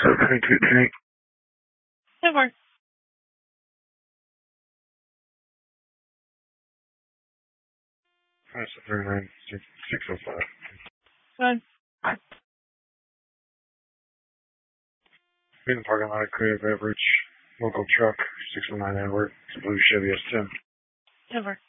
Over. That's 39,605. Good. In the parking lot, Creative Beverage, local truck, 619 Edward, it's a blue Chevy S10. Over.